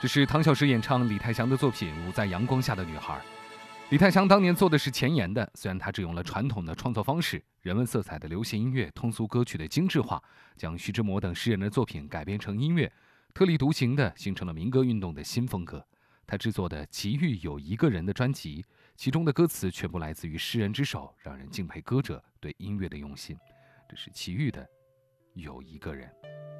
这是唐小石演唱李泰祥的作品《舞在阳光下的女孩》。李泰祥当年做的是前沿的，虽然他只用了传统的创作方式，人文色彩的流行音乐、通俗歌曲的精致化，将徐志摩等诗人的作品改编成音乐，特立独行的形成了民歌运动的新风格。他制作的《奇遇有一个人》的专辑，其中的歌词全部来自于诗人之手，让人敬佩歌者对音乐的用心。这是齐豫的《有一个人》。